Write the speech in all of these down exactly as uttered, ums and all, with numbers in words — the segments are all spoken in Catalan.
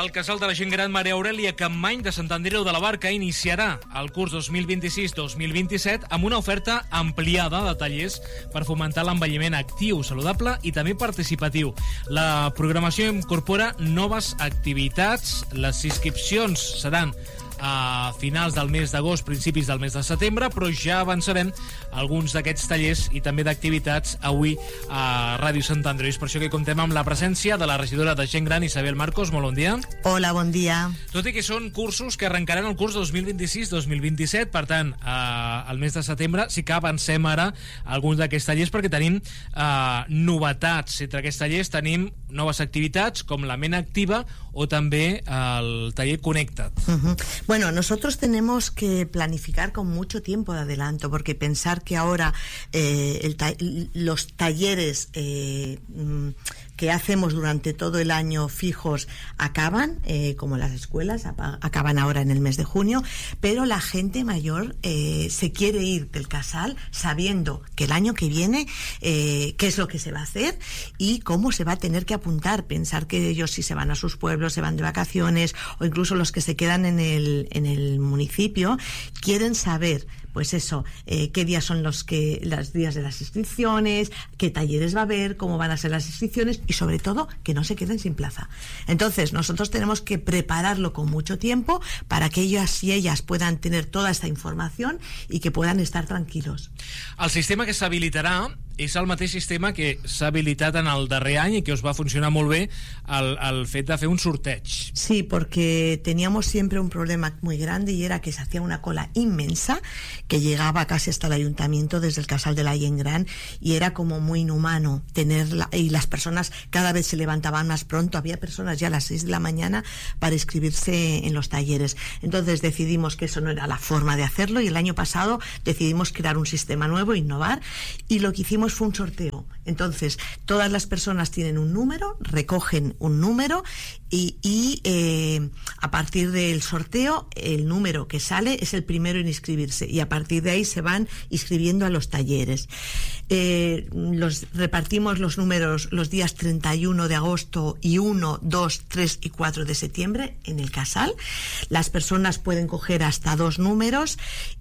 El Casal de la Gent Gran Maria Aurèlia Campmany de Sant Andreu de la Barca iniciarà el curs dos mil vint-i-sis dos mil vint-i-set amb una oferta ampliada de tallers per fomentar l'envelliment actiu, saludable i també participatiu. La programació incorpora noves activitats. Les inscripcions seran a finals del mes d'agost, principis del mes de setembre, però ja avançarem alguns d'aquests tallers i també d'activitats avui a Ràdio Sant Andreu. És per això que comptem amb la presència de la regidora de Gent Gran, Isabel Marcos. Molt bon dia. Hola, bon dia. Tot i que són cursos que arrencaran el curs dos mil vint-i-sis dos mil vint-i-set, per tant, eh, al mes de setembre sí que avancem ara alguns d'aquests tallers perquè tenim eh, novetats. Entre aquests tallers tenim noves activitats com la ment activa o també el taller Connecta't. Uh-huh. Bueno, nosotros tenemos que planificar con mucho tiempo de adelanto, porque pensar que ahora eh, el ta- los talleres eh, que hacemos durante todo el año fijos acaban, eh, como las escuelas, apa- acaban ahora en el mes de junio, pero la gente mayor eh, se quiere ir del casal sabiendo que el año que viene eh, qué es lo que se va a hacer y cómo se va a tener que apuntar. Pensar que ellos, si se van a sus pueblos, se van de vacaciones, o incluso los que se quedan en el, en el municipio, quieren saber pues eso, eh, qué días son los que los días de las inscripciones, qué talleres va a haber, cómo van a ser las inscripciones y sobre todo que no se queden sin plaza. Entonces nosotros tenemos que prepararlo con mucho tiempo para que ellas y ellas puedan tener toda esta información y que puedan estar tranquilos. El sistema que s'habilitarà és el mateix sistema que s'ha habilitat en el darrer any i que us va funcionar molt bé el, el fet de fer un sorteig. Sí, porque teníamos siempre un problema muy grande y era que se hacía una cola inmensa que llegaba casi hasta el ayuntamiento desde el Casal de la Gent Gran y era como muy inhumano tenerla, y las personas cada vez se levantaban más pronto, había personas ya a las seis de la mañana para inscribirse en los talleres. Entonces decidimos que eso no era la forma de hacerlo y el año pasado decidimos crear un sistema nuevo, innovar, y lo que hicimos fue un sorteo. Entonces todas las personas tienen un número, recogen un número y, y eh, a partir del sorteo el número que sale es el primero en inscribirse y a partir de ahí se van inscribiendo a los talleres. Eh, los repartimos los números los días treinta y uno de agosto y uno, dos, tres y cuatro de septiembre en el casal. Las personas pueden coger hasta dos números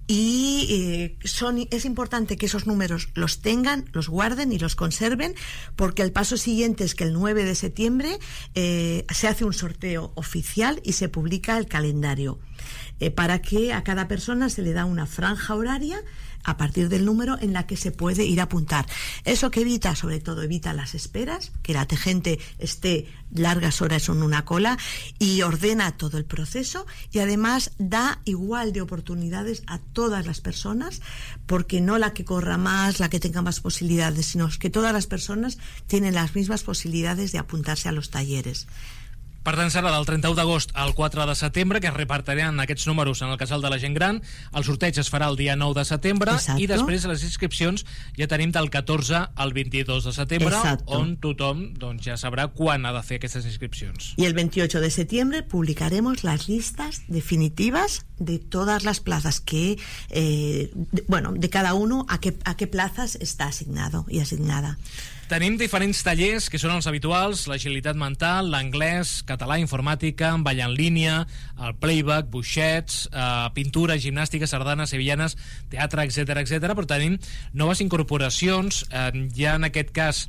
y eh, son, es importante que esos números los tengan, los guarden y los conserven, porque el paso siguiente es que el nueve de septiembre eh, se hace un sorteo oficial y se publica el calendario eh, para que a cada persona se le da una franja horaria a partir del número en la que se puede ir a apuntar. Eso que evita, sobre todo evita las esperas, que la gente esté largas horas en una cola, y ordena todo el proceso, y además da igual de oportunidades a todas las personas, porque no la que corra más, la que tenga más posibilidades, sino que todas las personas tienen las mismas posibilidades de apuntarse a los talleres. Per tant, serà del trenta-u d'agost al quatre de setembre que es repartiran aquests números en el Casal de la Gent Gran. El sorteig es farà el dia nou de setembre. Exacto. I després les inscripcions ja tenim del catorze al vint-i-dos de setembre. Exacto. On tothom doncs, ja sabrà quan ha de fer aquestes inscripcions. Y el veintiocho de septiembre publicaremos las listas definitivas de todas las plazas que, eh, de, bueno, de cada uno a qué, a qué plazas está asignado y asignada. Tenim diferents tallers que són els habituals: l'agilitat mental, l'anglès, català, informàtica, ball en línia, el playback, buixets, eh, pintura, gimnàstica, sardanes, sevillanes, teatre, etcètera, etcètera. Però tenim noves incorporacions. Eh, hi ha en aquest cas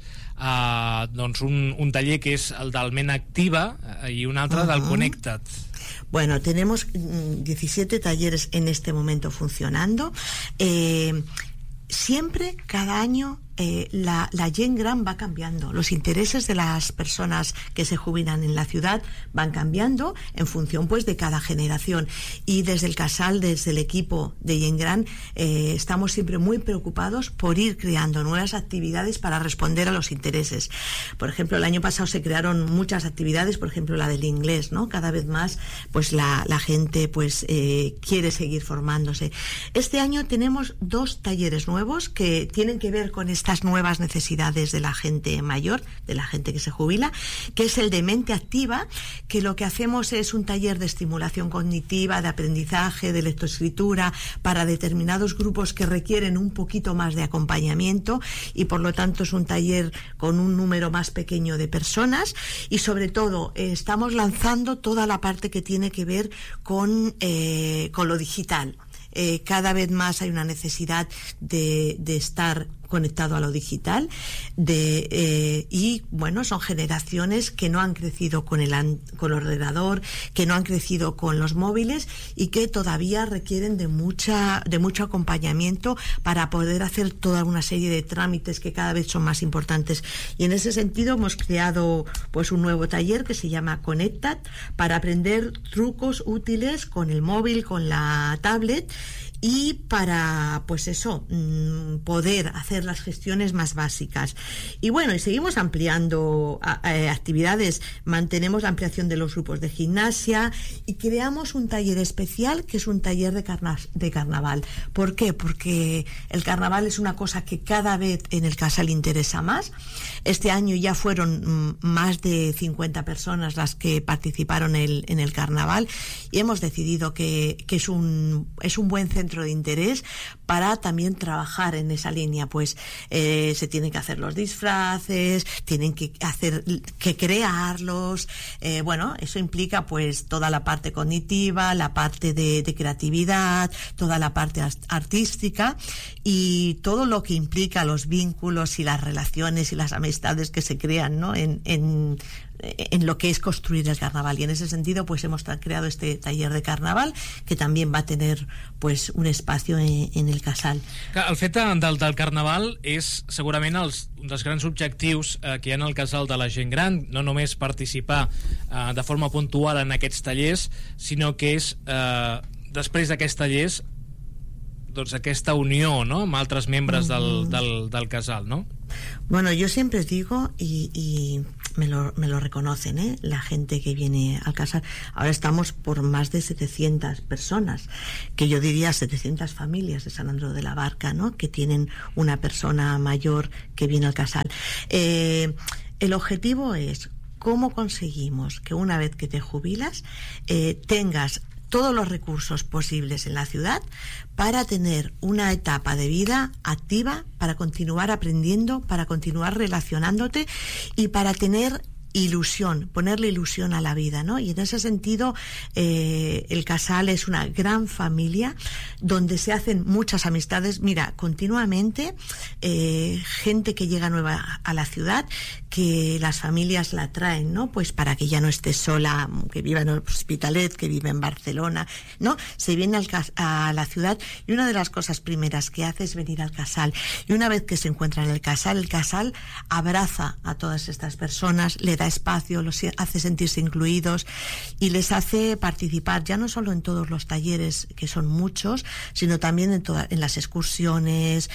eh, doncs un, un taller que és el del ment activa eh, i un altre uh-huh. del Connecta't. Bueno, tenemos diecisiete talleres en este momento funcionando. Eh, siempre, cada año, eh, la, la Gent Gran va cambiando. Los intereses de las personas que se jubilan en la ciudad van cambiando en función pues de cada generación, y desde el casal, desde el equipo de Gent Gran, eh, estamos siempre muy preocupados por ir creando nuevas actividades para responder a los intereses. Por ejemplo, el año pasado se crearon muchas actividades, por ejemplo la del inglés, ¿no? Cada vez más pues la, la gente pues eh, quiere seguir formándose. Este año tenemos dos talleres nuevos que tienen que ver con este estas nuevas necesidades de la gente mayor, de la gente que se jubila, que es el de mente activa, que lo que hacemos es un taller de estimulación cognitiva, de aprendizaje, de lectoescritura, para determinados grupos que requieren un poquito más de acompañamiento, y por lo tanto es un taller con un número más pequeño de personas. Y sobre todo eh, estamos lanzando toda la parte que tiene que ver con, eh, con lo digital. Eh, cada vez más hay una necesidad de, de estar conectado a lo digital, de eh, y bueno, son generaciones que no han crecido con el, con el ordenador, que no han crecido con los móviles y que todavía requieren de mucha de mucho acompañamiento para poder hacer toda una serie de trámites que cada vez son más importantes. Y en ese sentido hemos creado pues un nuevo taller que se llama Conectat, para aprender trucos útiles con el móvil, con la tablet, y para, pues eso, poder hacer las gestiones más básicas. Y bueno, y seguimos ampliando a, a, actividades, mantenemos la ampliación de los grupos de gimnasia y creamos un taller especial que es un taller de, carna, de carnaval. ¿Por qué? Porque el carnaval es una cosa que cada vez en el Casal interesa más. Este año ya fueron más de cincuenta personas las que participaron el, en el carnaval, y hemos decidido que, que es un, es un buen centro de interés para también trabajar en esa línea. Pues eh, se tienen que hacer los disfraces, tienen que hacer que crearlos, eh, bueno, eso implica pues toda la parte cognitiva, la parte de, de creatividad, toda la parte artística y todo lo que implica los vínculos y las relaciones y las amistades que se crean, ¿no? en, en en lo que es construir el carnaval. Y en ese sentido pues hemos creado este taller de carnaval que también va a tener pues un espacio en, en el Casal. El fet del, del carnaval és segurament els, un dels grans objectius eh, que hi ha en el Casal de la gent gran, no només participar eh, de forma puntual en aquests tallers, sinó que és eh, després d'aquests tallers doncs aquesta unió, ¿no?, amb altres membres del, del, del Casal, ¿no? Bueno, yo siempre digo, y, y me, lo, me lo reconocen, ¿eh?, la gente que viene al Casal. Ahora estamos por más de setecientas personas, que yo diría setecientas familias de San Andreu de la Barca, ¿no?, que tienen una persona mayor que viene al Casal. Eh, el objetivo es cómo conseguimos que una vez que te jubilas eh, tengas todos los recursos posibles en la ciudad para tener una etapa de vida activa, para continuar aprendiendo, para continuar relacionándote y para tener ilusión, ponerle ilusión a la vida, ¿no? Y en ese sentido eh, el Casal es una gran familia donde se hacen muchas amistades. Mira, continuamente eh, gente que llega nueva a la ciudad, que las familias la traen, ¿no? Pues para que ya no esté sola, que viva en el Hospitalet, que vive en Barcelona, ¿no? Se viene al, a la ciudad y una de las cosas primeras que hace es venir al Casal. Y una vez que se encuentra en el Casal, el Casal abraza a todas estas personas, le da espacio, los hace sentirse incluidos y les hace participar ya no solo en todos los talleres, que son muchos, sino también en, toda, en las excursiones,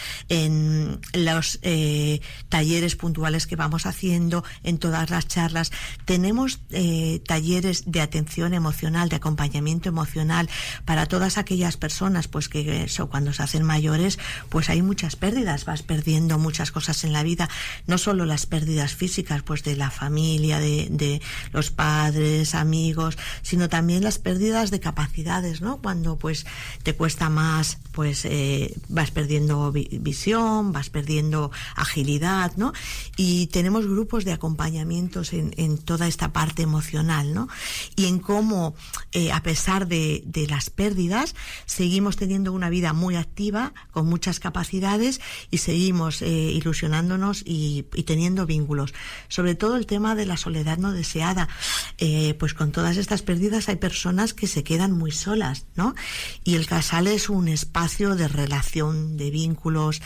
en los eh, talleres puntuales que vamos haciendo, en todas las charlas. Tenemos eh, talleres de atención emocional, de acompañamiento emocional para todas aquellas personas pues que eso, cuando se hacen mayores pues hay muchas pérdidas, vas perdiendo muchas cosas en la vida, no solo las pérdidas físicas pues de la familia, De, de los padres, amigos, sino también las pérdidas de capacidades, ¿no? Cuando pues te cuesta más, pues eh, vas perdiendo vi visión, vas perdiendo agilidad, ¿no? Y tenemos grupos de acompañamientos en, en toda esta parte emocional, ¿no? Y en cómo, eh, a pesar de, de las pérdidas, seguimos teniendo una vida muy activa, con muchas capacidades y seguimos eh, ilusionándonos y, y teniendo vínculos. Sobre todo el tema de la soledad no deseada, eh, pues con todas estas pérdidas hay personas que se quedan muy solas, ¿no? Y el Casal es un espacio de relación, de vínculos,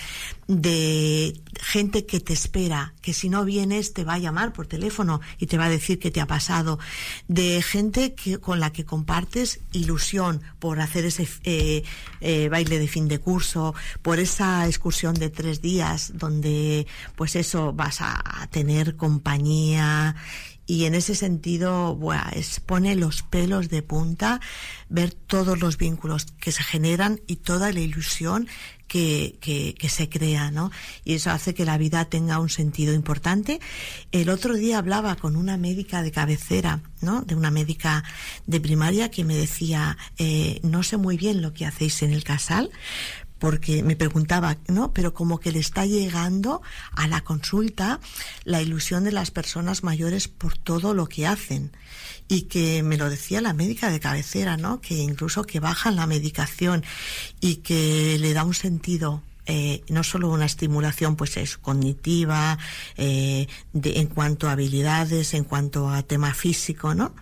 de gente que te espera, que si no vienes te va a llamar por teléfono y te va a decir qué te ha pasado, de gente que, con la que compartes ilusión por hacer ese eh, eh, baile de fin de curso, por esa excursión de tres días donde pues eso vas a, a tener compañía. Y en ese sentido, bueno, es, pone los pelos de punta ver todos los vínculos que se generan y toda la ilusión que, que, que se crea, ¿no? Y eso hace que la vida tenga un sentido importante. El otro día hablaba con una médica de cabecera, ¿no? De una médica de primaria que me decía, eh, no sé muy bien lo que hacéis en el casal, porque me preguntaba, ¿no? Pero como que le está llegando a la consulta la ilusión de las personas mayores por todo lo que hacen. Y que me lo decía la médica de cabecera, ¿no? Que incluso que bajan la medicación y que le da un sentido, eh, no solo una estimulación, pues es cognitiva, eh, de, en cuanto a habilidades, en cuanto a tema físico, ¿no?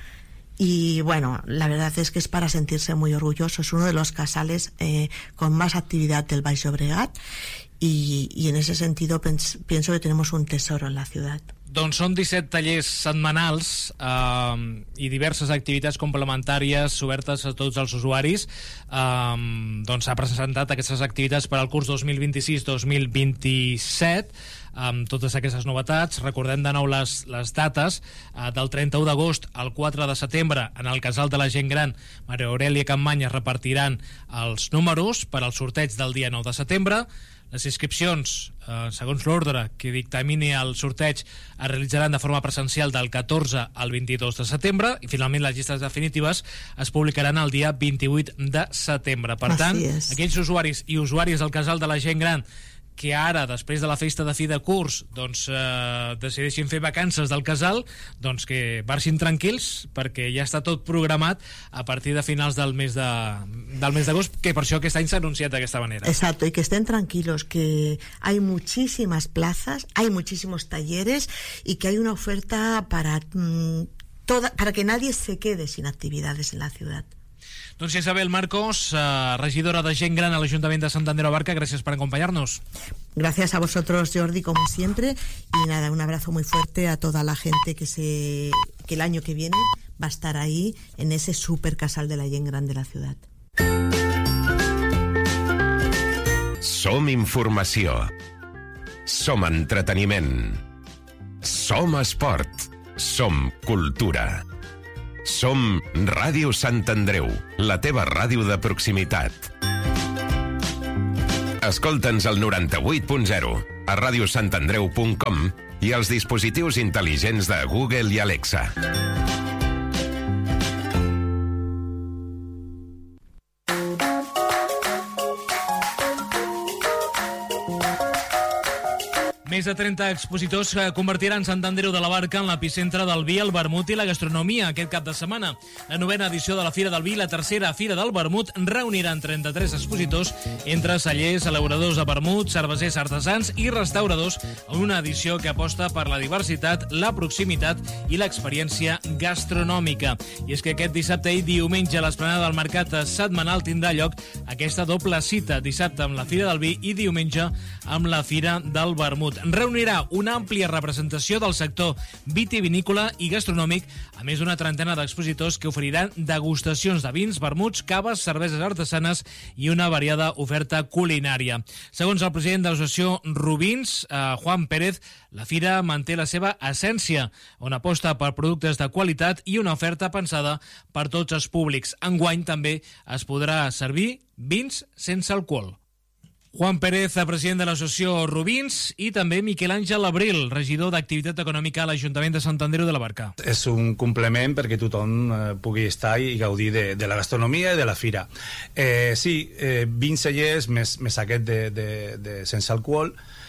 Y bueno, la verdad es que es para sentirse muy orgulloso. Es uno de los casales eh, con más actividad del Baix Llobregat y, y en ese sentido pens, pienso que tenemos un tesoro en la ciudad. Doncs són disset tallers setmanals eh, i diverses activitats complementàries obertes a tots els usuaris. Eh, doncs s'ha presentat aquestes activitats per al curs dos mil vint-i-sis dos mil vint-i-set amb totes aquestes novetats. Recordem de nou les, les dates, eh, del trenta-u d'agost al quatre de setembre en el Casal de la Gent Gran Maria Aurèlia Campmany es repartiran els números per al sorteig del dia nou de setembre. Les inscripcions, eh, segons l'ordre que dictamini el sorteig, es realitzaran de forma presencial del catorze al vint-i-dos de setembre i finalment les llistes definitives es publicaran el dia vint-i-vuit de setembre. Per tant, aquells usuaris i usuàries del Casal de la Gent Gran que ara, després de la festa de fi de curs, doncs eh, decideixin fer vacances del casal, doncs que marxin tranquils, perquè ja està tot programat a partir de finals del mes de del mes d'agost, que per això aquest any s'ha anunciat d'aquesta manera. Exacto, y que estén tranquilos, que hay muchísimas plazas, hay muchísimos talleres y que hay una oferta para, mmm, toda, para que nadie se quede sin actividades en la ciudad. Doncs Isabel Marcos, eh, regidora de Gent Gran a l'Ajuntament de Sant Andreu Abarca, gràcies per acompañarnos. Gracias a vosotros, Jordi, como siempre, y nada, un abrazo muy fuerte a toda la gente que se que el año que viene va a estar ahí en ese super casal de la Gent Gran de la ciudad. Som informació. Som entreteniment. Som esport. Som cultura. Som Ràdio Sant Andreu, la teva ràdio de proximitat. Escolta'ns al noranta-vuit punt zero, a radiosantandreu punt com i als dispositius intel·ligents de Google i Alexa. Més de trenta expositors convertiran Sant Andreu de la Barca en l'epicentre del vi, el vermut i la gastronomia aquest cap de setmana. La novena edició de la Fira del Vi i la tercera Fira del Vermut reuniran trenta-tres expositors entre cellers, elaboradors de vermut, cervesers artesans i restauradors en una edició que aposta per la diversitat, la proximitat i l'experiència gastronòmica. I és que aquest dissabte i diumenge a l'esplanada del Mercat Setmanal tindrà lloc aquesta doble cita, dissabte amb la Fira del Vi i diumenge amb la Fira del Vermut. Reunirà una àmplia representació del sector vitivinícola i gastronòmic, a més d'una trentena d'expositors que oferiran degustacions de vins, vermuts, caves, cerveses artesanes i una variada oferta culinària. Segons el president de l'associació Rubins, eh, Juan Pérez, la fira manté la seva essència, on aposta per productes de qualitat i una oferta pensada per tots els públics. Enguany també es podrà servir vins sense alcohol. Juan Pérez, president de l'associació Rubins, i també Miquel Àngel Abril, regidor d'Activitat Econòmica a l'Ajuntament de Sant Andreu de la Barca. És un complement perquè tothom eh, pugui estar i gaudir de, de la gastronomia i de la fira. Eh, sí, eh, vins cellers més, més aquest de, de, de sense alcohol,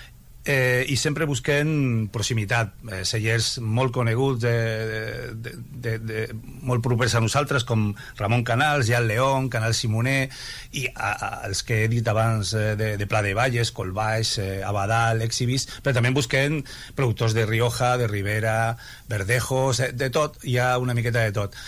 eh, i sempre busquem proximitat, eh, cellers molt coneguts, de, de, de, de, molt propers a nosaltres, com Ramon Canals, Jan León, Canal Simoner, i a, a, els que he dit abans eh, de, de Pla de Valles, Colbaix, eh, Abadal, Exhibis, però també busquem productors de Rioja, de Ribera, Verdejos, eh, de tot, hi ha una miqueta de tot.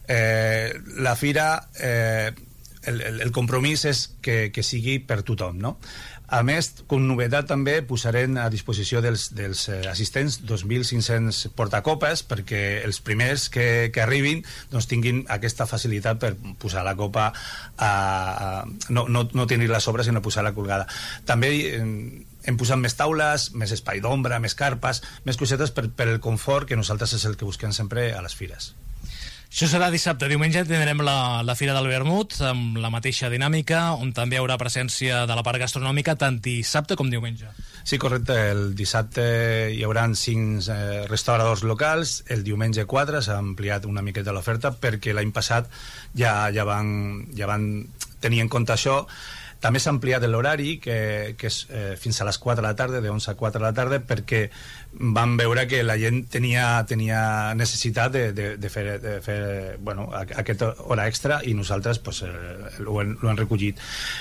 Eh, la fira, eh, el, el, el compromís és que, que sigui per tothom, no? A més, com novetat també posarem a disposició dels, dels eh, assistents dos mil cinc-cents portacopes perquè els primers que, que arribin doncs, tinguin aquesta facilitat per posar la copa a, a, no, no, no tenir-la a sobre sinó posar-la colgada. També eh, hem posat més taules, més espai d'ombra, més carpes, més cosetes per, per el confort que nosaltres és el que busquem sempre a les fires. Això serà dissabte. Diumenge tindrem la, la Fira del Vermut, amb la mateixa dinàmica, on també hi haurà presència de la part gastronòmica tant dissabte com diumenge. Sí, correcte. El dissabte hi haurà cinc eh, restauradors locals, el diumenge quatre s'ha ampliat una miqueta l'oferta perquè l'any passat ja, ja, van, ja van tenir en compte això. També s'ha ampliat l'horari, que, que és eh, fins a les quatre de la tarda, de onze a quatre de la tarda, perquè van veure que la gent tenia, tenia necessitat de, de, de fer, de fer bueno, aquesta hora extra i nosaltres pues, eh, ho, hem, ho hem recollit.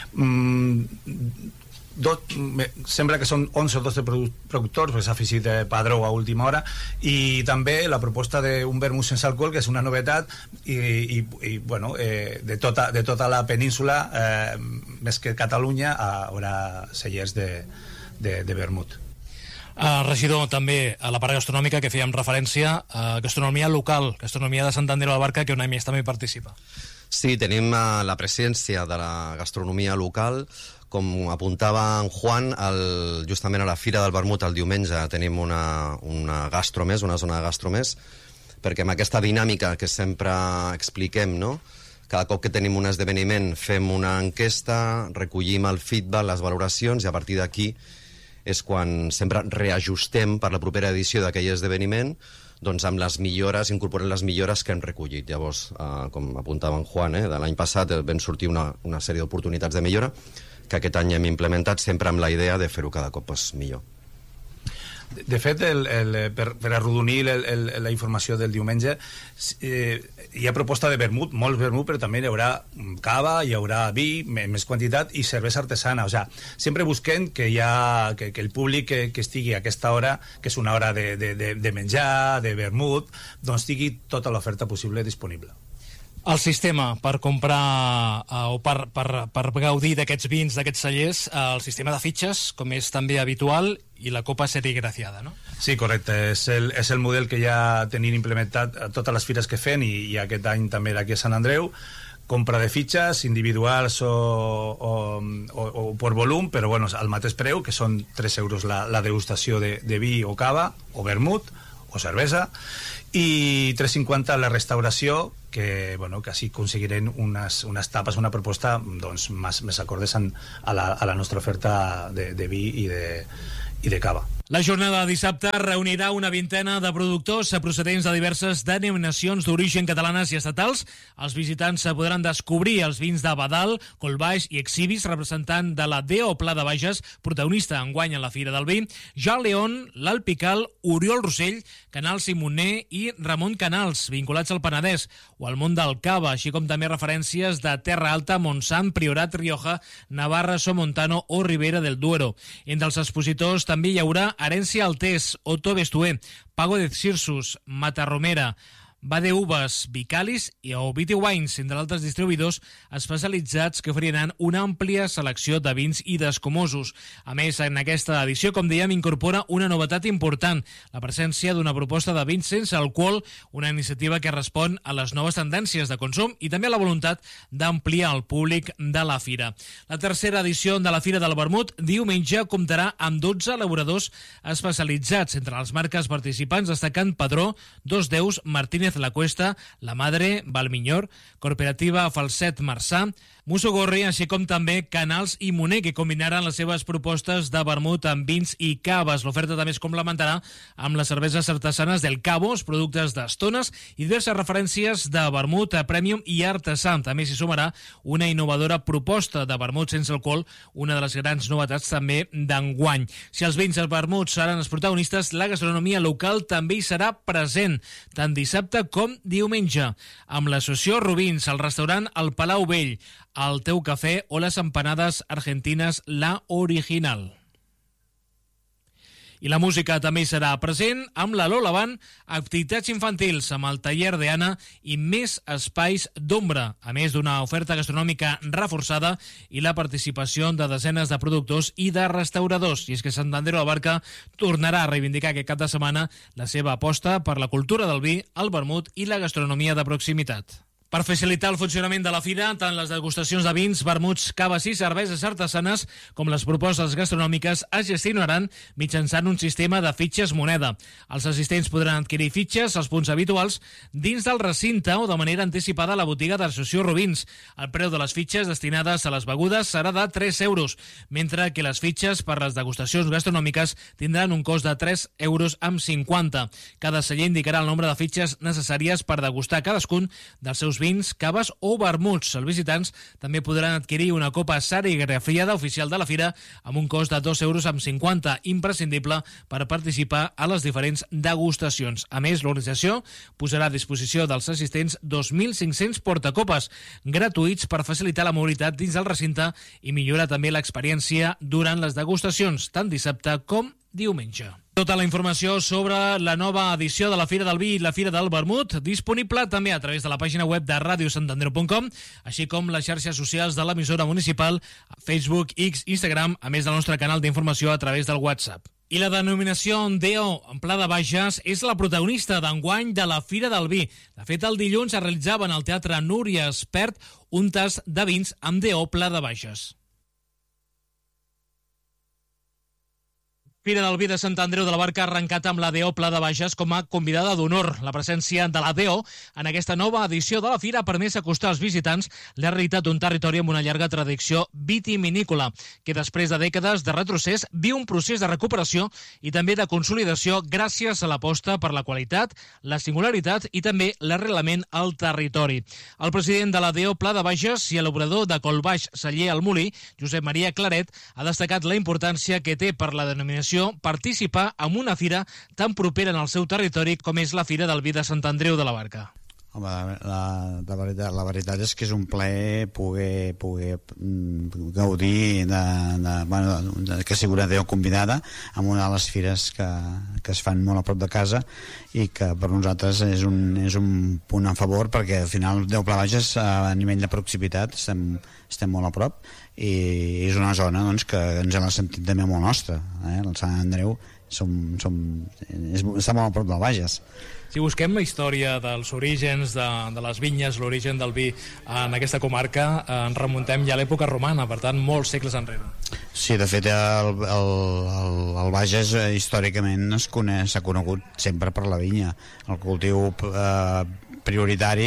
Mm, Dot, me, sembla que són onze o dotze productors, perquè s'ha afegit eh, Padró a última hora, i també la proposta d'un vermut sense alcohol, que és una novetat, i, i, i bueno, eh, de, tota, de tota la península, eh, més que Catalunya, haurà cellers de, de, de vermut. Uh, regidor, també a la part gastronòmica que fèiem referència a gastronomia local, gastronomia de Sant Andreu de la Barca, que un any més també hi participa. Sí, tenim uh, la presència de la gastronomia local. Com apuntava en Juan, el, justament a la Fira del Vermut el diumenge tenim una, una gastro més, una zona de gastro més, perquè amb aquesta dinàmica que sempre expliquem, no? Cada cop que tenim un esdeveniment fem una enquesta, recollim el feedback, les valoracions, i a partir d'aquí és quan sempre reajustem per la propera edició d'aquell esdeveniment, doncs amb les millores, incorporem les millores que hem recollit. Llavors, eh, com apuntava en Juan, eh, de l'any passat vam sortir una, una sèrie d'oportunitats de millora, que aquest any hem implementat sempre amb la idea de fer-ho cada cop pues, millor. De, de fet, el, el, per, per arrodonir el, el, la informació del diumenge, eh, hi ha proposta de vermut, molt vermut, però també hi haurà cava, hi haurà vi, més quantitat, i cervesa artesana. O sea, sempre busquem que, hi ha, que, que el públic que, que estigui a aquesta hora, que és una hora de, de, de, de menjar, de vermut, doncs tingui tota l'oferta possible disponible. El sistema per comprar eh, o per, per, per gaudir d'aquests vins, d'aquests cellers, eh, el sistema de fitxes, com és també habitual, i la copa serigraciada, no? Sí, correcte. És el, és el model que ja tenim implementat a totes les fires que fem, i, i aquest any també aquí a Sant Andreu. Compra de fitxes individuals o, o, o, o per volum, però bueno, al mateix preu, que són tres euros la, la degustació de, de vi o cava, o vermut, o cervesa, i tres cinquanta la restauració, que, bueno, que així aconseguirem unes, unes tapes, una proposta doncs, més, més acordes en, a, la, a la nostra oferta de, de vi i de, i de cava. La jornada de dissabte reunirà una vintena de productors procedents de diverses denominacions d'origen catalanes i estatals. Els visitants podran descobrir els vins de Badal, Colbaix i Exhibis, representant de la D O Pla de Bages, protagonista enguany en la Fira del Vi, Jean León, l'Alpical, Oriol Rossell, Canals i Moner i Ramon Canals, vinculats al Penedès, o al món del cava, així com també referències de Terra Alta, Montsant, Priorat, Rioja, Navarra, Somontano o Ribera del Duero. Entre els expositors també hi haurà Herència Altés, Otto Bestué, Pago de Cirsus, Matarromera, Bade Uvas, Vicalis i Oviti Wines, entre altres distribuïdors especialitzats que oferiran una àmplia selecció de vins i d'escumosos. A més, en aquesta edició, com dèiem, incorpora una novetat important, la presència d'una proposta de vins sense alcohol, una iniciativa que respon a les noves tendències de consum i també a la voluntat d'ampliar el públic de la fira. La tercera edició de la Fira del Vermut diumenge comptarà amb dotze elaboradors especialitzats, entre les marques participants destacant Padró, Dos Deus, Martínez La Cuesta, La Madre, Valmiñor, Cooperativa Falset Marçà, Musogorri, així com també Canals i Moner, que combinaran les seves propostes de vermut amb vins i caves. L'oferta també es complementarà amb les cerveses artesanes del Cabo, els productes d'estones i diverses referències de vermut a premium i artesà. També s'hi sumarà una innovadora proposta de vermut sense alcohol, una de les grans novetats també d'enguany. Si els vins i els vermuts seran els protagonistes, la gastronomia local també hi serà present, tant dissabte com diumenge, amb l'associació Rubins, el restaurant El Palau Vell, el Teu Cafè o les empanades argentines La Original. I la música també hi serà present amb la Lola Band, activitats infantils amb el taller d'Anna i més espais d'ombra, a més d'una oferta gastronòmica reforçada i la participació de desenes de productors i de restauradors. I és que Sant Andreu de la Barca tornarà a reivindicar aquest cap de setmana la seva aposta per la cultura del vi, el vermut i la gastronomia de proximitat. Per facilitar el funcionament de la fira, tant les degustacions de vins, vermuts, caves i cerveses artesanes com les propostes gastronòmiques es gestionaran mitjançant un sistema de fitxes moneda. Els assistents podran adquirir fitxes als punts habituals dins del recinte o de manera anticipada a la botiga d'Associació Rubins. El preu de les fitxes destinades a les begudes serà de tres euros, mentre que les fitxes per les degustacions gastronòmiques tindran un cost de tres euros amb cinquanta. Cada celler indicarà el nombre de fitxes necessàries per degustar cadascun dels seus vins, caves o vermuts. Els visitants també podran adquirir una copa serigrafiada oficial de la fira amb un cost de dos euros amb cinquanta, imprescindible per participar a les diferents degustacions. A més, l'organització posarà a disposició dels assistents dos mil cinc-cents portacopes gratuïts per facilitar la mobilitat dins del recinte i millorar també l'experiència durant les degustacions, tant dissabte com diumenge. Tota la informació sobre la nova edició de la Fira del Vi i la Fira del Vermut disponible també a través de la pàgina web de radio sant andreu punt com, així com les xarxes socials de l'emissora municipal, Facebook, X, Instagram, a més del nostre canal d'informació a través del WhatsApp. I la denominació D O en Pla de Bages és la protagonista d'enguany de la Fira del Vi. De fet, el dilluns es realitzava en el Teatre Núria Espert un tast de vins amb D O Pla de Bages. Fira del Vi de Sant Andreu de la Barca ha arrencat amb la D O Pla de Bages com a convidada d'honor. La presència de la D O en aquesta nova edició de la Fira ha permès acostar als visitants la realitat d'un territori amb una llarga tradició vitivinícola, que després de dècades de retrocés viu un procés de recuperació i també de consolidació gràcies a l'aposta per la qualitat, la singularitat i també l'arrelament al territori. El president de la D O Pla de Bages i l'obrador de Colbaix Celler al Molí, Josep Maria Claret, ha destacat la importància que té per la denominació participar en una fira tan propera en el seu territori com és la Fira del Vi de Sant Andreu de la Barca. Home, la, la, veritat, la veritat és que és un plaer poder, poder gaudir de, de, bueno, de, que sigui una Déu convidada en una de les fires que, que es fan molt a prop de casa i que per nosaltres és un, és un punt a favor, perquè al final Déu Pla Bages a nivell de proximitat estem, estem molt a prop i és una zona doncs, que ens hem sentit també molt nostra, eh? El Sant Andreu som, som, és, està molt a prop del Bages. Si busquem la història dels orígens de, de les vinyes, l'origen del vi en aquesta comarca, eh, ens remuntem ja a l'època romana, per tant, molts segles enrere. Sí, de fet, el, el, el, el Bages eh, històricament es coneix, s'ha conegut sempre per la vinya. El cultiu eh, prioritari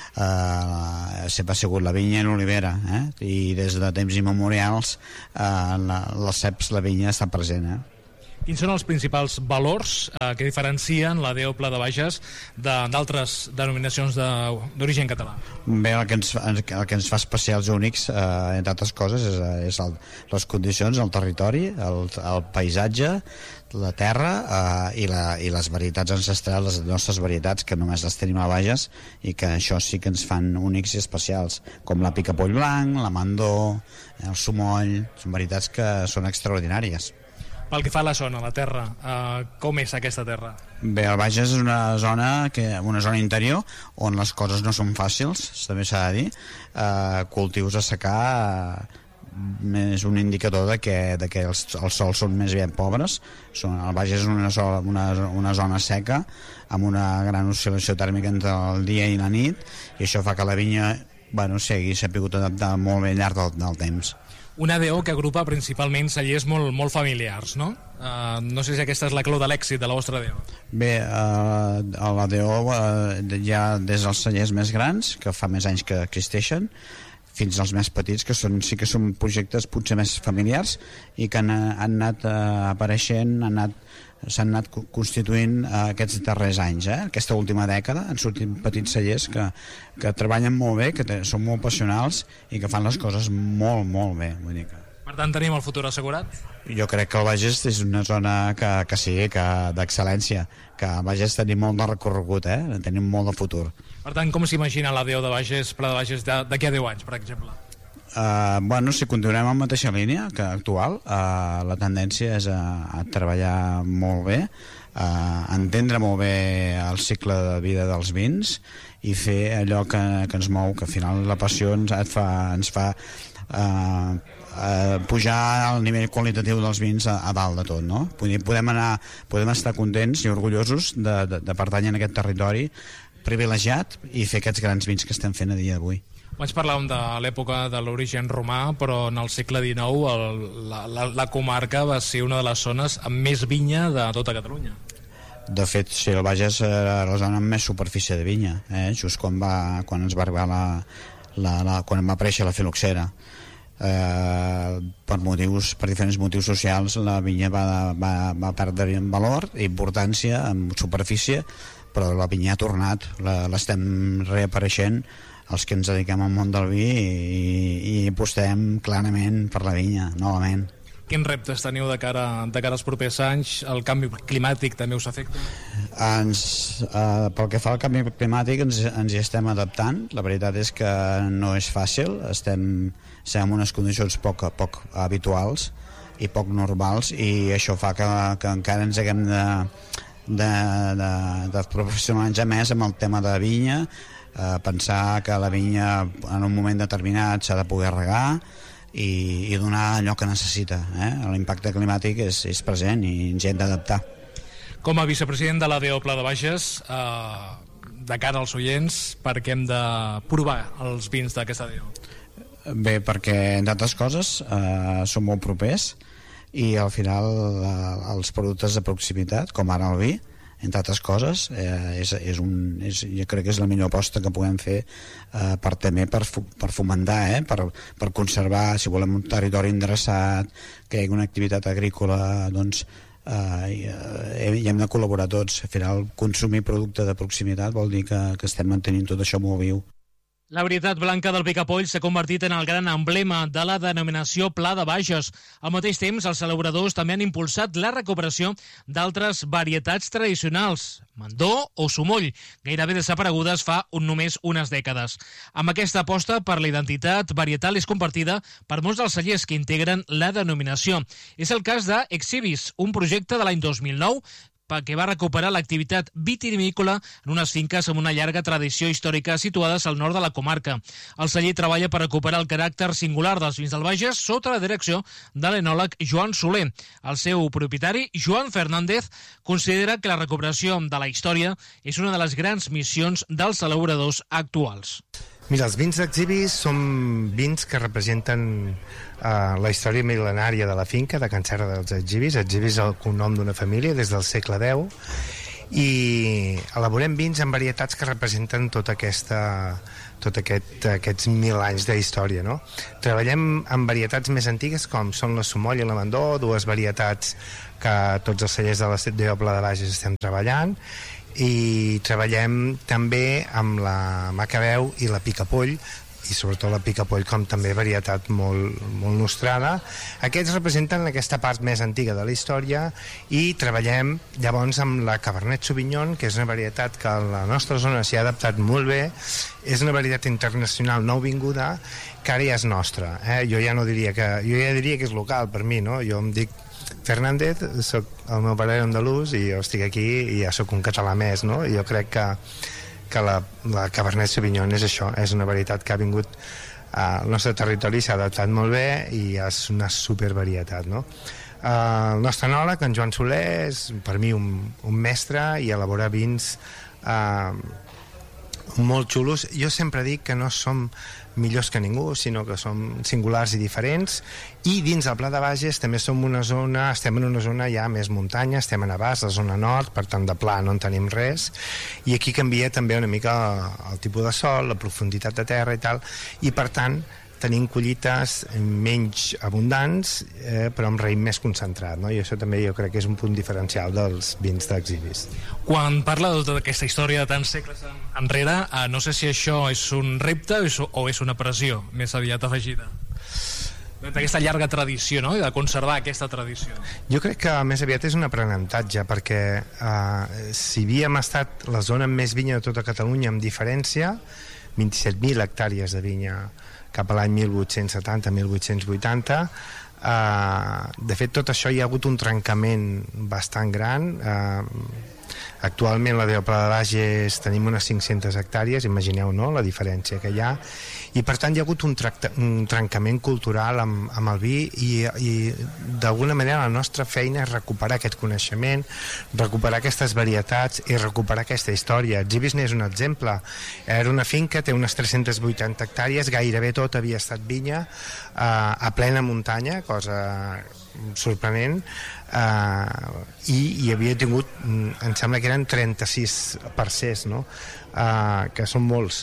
eh, sempre ha sigut la vinya i l'olivera, eh? I des de temps immemorials eh, la, les ceps, la vinya està present, eh? Quins són els principals valors eh, que diferencien la D O Pla de Bages d'altres de, denominacions d'origen de, català? Bé, el que ens, el que ens fa especials i únics, eh, entre altres coses, és, és el, les condicions, el territori, el, el paisatge, la terra eh, i, la, i les varietats ancestrals, les nostres varietats, que només les tenim a Bages i que això sí que ens fan únics i especials, com la picapoll blanc, la mandó, el sumoll, són varietats que són extraordinàries. Pel que fa a la zona, la terra, eh, com és aquesta terra? Bé, el Bages és una zona, que, una zona interior on les coses no són fàcils, també s'ha de dir. Eh, cultius a secar eh, és un indicador de que, de que els, els sols són més ben pobres. Són, el Bages és una, sola, una, una zona seca amb una gran oscil·lació tèrmica entre el dia i la nit, i això fa que la vinya bueno, sigui, s'ha pogut adaptar molt bé al llarg del, del temps. Una D O que agrupa principalment cellers molt, molt familiars, no? Uh, no sé si aquesta és la clau de l'èxit de la vostra D O. Bé, uh, a la D O uh, hi ha des dels cellers més grans, que fa més anys que existeixen, fins als més petits, que són, sí que són projectes potser més familiars i que han, han anat uh, apareixent, han anat s'han anat constituint eh, aquests darrers anys, eh? Aquesta última dècada han sortit petits cellers que, que treballen molt bé, que te, són molt passionals i que fan les coses molt, molt bé. Vull dir que... Per tant, tenim el futur assegurat? Jo crec que el Bages és una zona que, que sí, que d'excel·lència, que al Bages tenim molt de recorregut, eh? Tenim molt de futur. Per tant, com s'imagina la D O de Bages, Pla de Bages, d'aquí a deu anys, per exemple? Uh, bueno, si continuem en mateixa línia que actual, uh, la tendència és a, a treballar molt bé, uh, entendre molt bé el cicle de vida dels vins i fer allò que, que ens mou, que al final la passió ens, et fa, ens fa uh, uh, pujar al nivell qualitatiu dels vins a, a dalt de tot, no? Podem, anar, podem estar contents i orgullosos de, de, de pertànyer en aquest territori, privilegiat i fer aquests grans vins que estem fent a dia d'avui. Abans parlàvem de l'època de l'origen romà, però en el segle dinou el, la, la, la comarca va ser una de les zones amb més vinya de tota Catalunya. De fet, si el Bages era la zona amb més superfície de vinya, eh? Just quan, va, quan ens va arribar la, la, la, quan va aparèixer la filoxera. Eh, per motius, per diferents motius socials, la vinya va, va, va perdre en valor, importància, en superfície, però la vinya ha tornat, l'estem reapareixent els que ens dediquem al món del vi i, i apostem clarament per la vinya, novament. Quins reptes teniu de cara, de cara als propers anys? El canvi climàtic també us afecta? Ens, eh, pel que fa al canvi climàtic ens, ens hi estem adaptant. La veritat és que no és fàcil, estem, estem en unes condicions poc, poc habituals i poc normals, i això fa que, que encara ens haguem de, de, de, de professionalitzar més amb el tema de vinya, eh, pensar que la vinya en un moment determinat s'ha de poder regar i, i donar allò que necessita, eh? L'impacte climàtic és, és present i ens hi hem d'adaptar. Com a vicepresident de l'A D O Pla de Bages, eh, de cara als oients, per què hem de provar els vins d'aquesta A D O? Bé, perquè, entre altres coses, eh, són molt propers i al final eh, els productes de proximitat, com ara el vi, entre altres coses, eh, és, és un, és, jo crec que és la millor aposta que podem fer eh, per també per, per fomentar, eh, per, per conservar, si volem un territori endreçat, que hi hagi una activitat agrícola, doncs eh, i, eh, hi hem de col·laborar tots. Al final, consumir producte de proximitat vol dir que, que estem mantenint tot això molt viu. La varietat blanca del Picapoll s'ha convertit en el gran emblema de la denominació Pla de Bages. Al mateix temps, els celebradors també han impulsat la recuperació d'altres varietats tradicionals, Mandó o Sumoll, gairebé desaparegudes fa un, només unes dècades. Amb aquesta aposta per la identitat varietal és compartida per molts dels cellers que integren la denominació. És el cas de Exhibis, un projecte de l'any dos mil nou que va recuperar l'activitat vitivinícola en unes finques amb una llarga tradició històrica situades al nord de la comarca. El celler treballa per recuperar el caràcter singular dels vins del Bages sota la direcció de l'enòleg Joan Soler. El seu propietari, Joan Fernández, considera que la recuperació de la història és una de les grans missions dels celebradors actuals. Mira, els vins d'Exhibis són vins que representen uh, la història mil·lenària de la finca de Can Serra dels Exhibis. Exhibis és el cognom d'una família des del segle deu, i elaborem vins en varietats que representen tota aquesta, tot aquest, aquests mil anys de història, no? Treballem amb varietats més antigues com són la Sumoll i la Mandó, dues varietats que tots els cellers de la A D O Pla de Bages estem treballant, i treballem també amb la Macabeu i la Picapoll, i sobretot la Picapoll com també varietat molt, molt nostrada. Aquests representen aquesta part més antiga de la història, i treballem llavors amb la Cabernet Sauvignon, que és una varietat que a la nostra zona s'hi ha adaptat molt bé. És una varietat internacional nouvinguda que ara ja és nostra, eh? Jo ja no diria que... jo ja diria que és local per mi, no? Jo em dic Fernández, soc, el meu pare era andalús i jo estic aquí i ja sóc un català més, no? I jo crec que, que la, la Cabernet Sauvignon és això, és una varietat que ha vingut al nostre territori, s'ha adaptat molt bé i és una supervarietat, no? Uh, el nostre enòleg, en Joan Soler, és per mi un, un mestre i elabora vins uh, molt xulos. Jo sempre dic que no som millors que ningú, sinó que som singulars i diferents, i dins del Pla de Bages també som una zona, estem en una zona ja més muntanya, estem a Navàs, la zona nord, per tant de pla no en tenim res, i aquí canvia també una mica el tipus de sol, la profunditat de terra i tal, i per tant tenim collites menys abundants, eh, però amb raïm més concentrat, no? I això també jo crec que és un punt diferencial dels vins d'Exhibis. Quan parla de tota aquesta història de tants segles enrere, eh, no sé si això és un repte o és una pressió més aviat afegida d'aquesta llarga tradició, no? I de conservar aquesta tradició. Jo crec que més aviat és un aprenentatge, perquè eh, si havíem estat la zona amb més vinya de tota Catalunya amb diferència, vint-i-set mil hectàrees de vinya cap a l'any mil vuit-cents setanta mil vuit-cents vuitanta, uh, de fet tot això hi ha hagut un trencament bastant gran, uh, Actualment la Diopla de Bages tenim unes cinc-centes hectàrees, imagineu, no?, la diferència que hi ha, i per tant hi ha hagut un, tracta, un trencament cultural amb, amb el vi i, i d'alguna manera la nostra feina és recuperar aquest coneixement, recuperar aquestes varietats i recuperar aquesta història. Etzibis n'és un exemple. Era una finca, té unes tres-centes vuitanta hectàrees, gairebé tot havia estat vinya, eh, a plena muntanya, cosa sorprenent, eh, i hi havia tingut, em sembla que eren trenta-sis parcers, no?, eh, que són molts.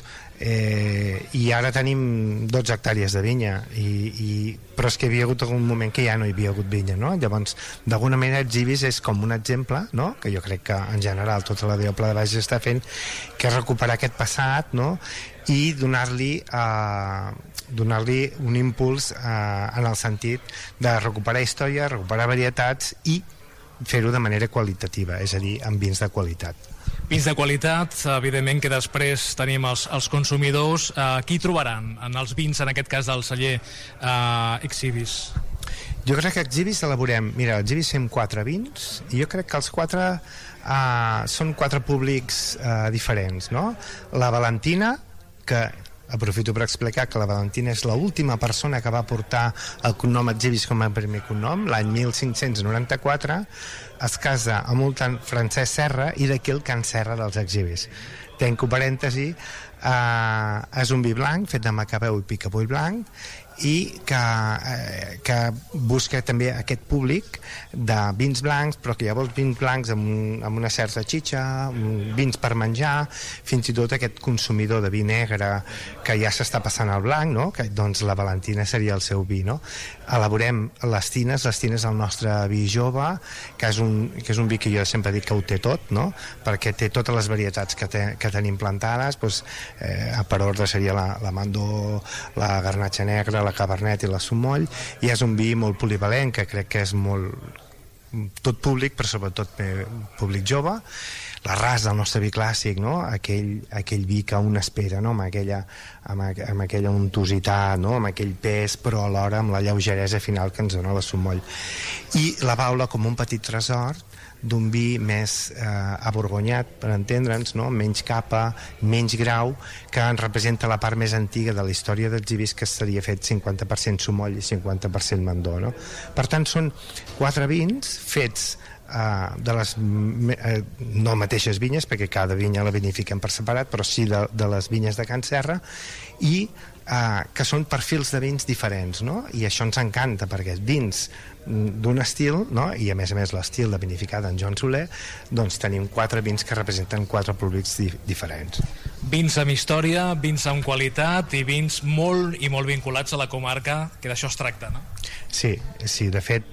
Eh, i ara tenim dotze hectàrees de vinya i, i, però és que hi havia hagut algun moment que ja no hi havia hagut vinya, no? Llavors d'alguna manera Etzibis és com un exemple, no?, que jo crec que en general tota la Diopla de Bages està fent, que és recuperar aquest passat, no?, i donar-li eh, donar-li un impuls eh, en el sentit de recuperar història, recuperar varietats i fer-ho de manera qualitativa, és a dir, amb vins de qualitat. Vins de qualitat, evidentment que després tenim els, els consumidors. Eh, qui trobaran en els vins, en aquest cas del celler eh, Etzibis? Jo crec que Etzibis elaborem, mira, Etzibis fem quatre vins i jo crec que els quatre eh, són quatre públics eh, diferents, no? La Valentina, que aprofito per explicar que la Valentina és l'última persona que va portar el cognom Etzibis com a primer cognom, l'any mil cinc-cents noranta-quatre, es casa amb un tant Francesc Serra i d'aquí el Can Serra dels Etzibis. Tanco parèntesi, eh, és un vi blanc fet de macabeu i picabull blanc i que, eh, que busca també aquest públic de vins blancs, però que llavors vins blancs amb, un, amb una certa xitxa, vins per menjar, fins i tot aquest consumidor de vi negre que ja s'està passant al blanc, no?, que doncs la Valentina seria el seu vi, no? Elaborem les tines, les tines del nostre vi jove, que és un, que és un vi que jo sempre dic que ho té tot, no?, perquè té totes les varietats que, te, que tenim plantades, doncs, eh, per ordre seria la, la Mandó, la Garnatxa Negra, la Cabernet i la Sumoll, i és un vi molt polivalent, que crec que és molt tot públic, però sobretot públic jove. La Ras del nostre vi clàssic, no?, aquell, aquell vi que un espera, no?, amb aquella, amb, amb aquella untositat, no?, amb aquell pes, però alhora amb la lleugeresa final que ens dona la Sumoll. I la Baula com un petit tresor d'un vi més eh, aborgonyat, per entendre'ns, no?, menys capa, menys grau, que ens representa la part més antiga de la història d'Etzibis, que estaria fet cinquanta per cent Sumoll i cinquanta per cent Mandó, no? Per tant, són quatre vins fets Uh, de les uh, no mateixes vinyes, perquè cada vinya la vinifiquen per separat, però sí de, de les vinyes de Can Serra, i uh, que són perfils de vins diferents, no? I això ens encanta, perquè vins d'un estil, no?, i a més a més l'estil de vinificada en Joan Soler, doncs tenim quatre vins que representen quatre públics di diferents. Vins amb història, vins amb qualitat i vins molt i molt vinculats a la comarca, que d'això es tracta, no? Sí, sí, de fet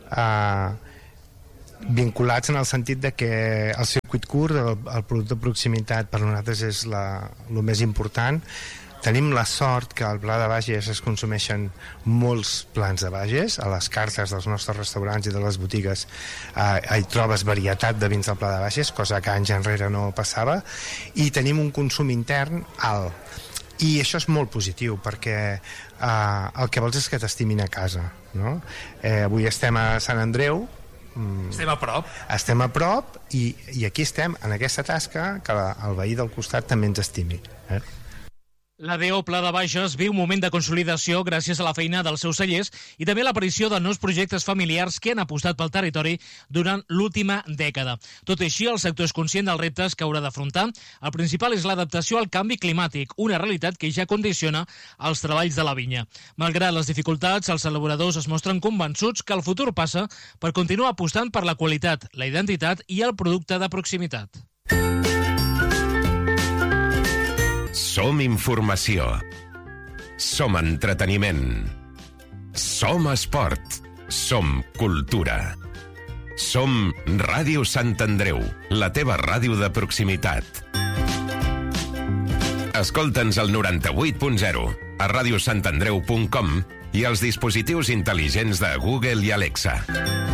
uh, vinculats en el sentit de que el circuit curt, el, el producte de proximitat per nosaltres és la, el més important. Tenim la sort que al Pla de Bages es consumeixen molts plans de Bages, a les cartes dels nostres restaurants i de les botigues eh, hi trobes varietat de vins del Pla de Bages, cosa que anys enrere no passava, i tenim un consum intern alt. I això és molt positiu, perquè eh, el que vols és que t'estimin a casa, no? Eh, avui estem a Sant Andreu, estem a prop estem a prop i, i aquí estem en aquesta tasca que la, el veí del costat també ens estimi, eh? La Diopla de Bages viu un moment de consolidació gràcies a la feina dels seus cellers i també l'aparició de nous projectes familiars que han apostat pel territori durant l'última dècada. Tot i així, el sector és conscient dels reptes que haurà d'afrontar. El principal és l'adaptació al canvi climàtic, una realitat que ja condiciona els treballs de la vinya. Malgrat les dificultats, els elaboradors es mostren convençuts que el futur passa per continuar apostant per la qualitat, la identitat i el producte de proximitat. Som informació. Som entreteniment. Som esport. Som cultura. Som Ràdio Sant Andreu, la teva ràdio de proximitat. Escolta'ns al noranta-vuit punt zero, a radiosantandreu punt com i als dispositius intel·ligents de Google i Alexa.